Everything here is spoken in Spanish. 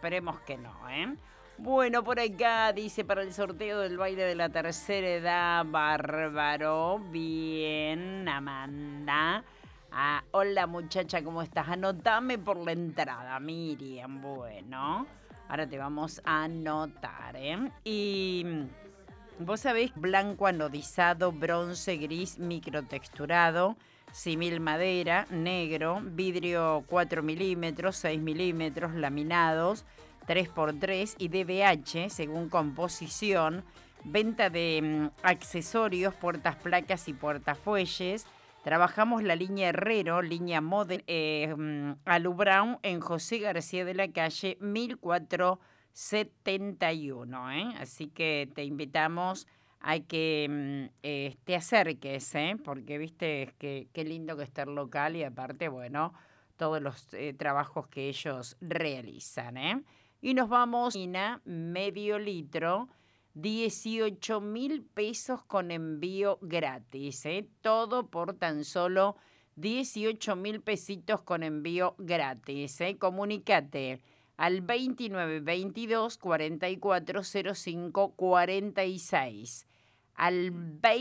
esperemos que no, ¿eh? Bueno, por acá dice para el sorteo del baile de la tercera edad, bárbaro, bien, Amanda. Ah, hola muchacha, ¿cómo estás? Anotame por la entrada, Miriam, bueno. Ahora te vamos a anotar, ¿eh? Y vos sabés, blanco anodizado, bronce, gris, microtexturado, símil madera, negro, vidrio 4 milímetros, 6 milímetros, laminados, 3x3 y DBH, según composición, venta de accesorios, puertas placas y portafuelles. Trabajamos la línea Herrero, línea Modern, Alubrón en José García de la Calle 1471, ¿eh? Así que te invitamos a que te acerques, ¿eh? Porque viste que qué lindo que está el local y aparte, bueno, todos los trabajos que ellos realizan, ¿eh? Y nos vamos, medio litro, 18.000 pesos con envío gratis, ¿eh? Todo por tan solo 18.000 pesitos con envío gratis, ¿eh? Comunícate al 2922 4405 46. Al 20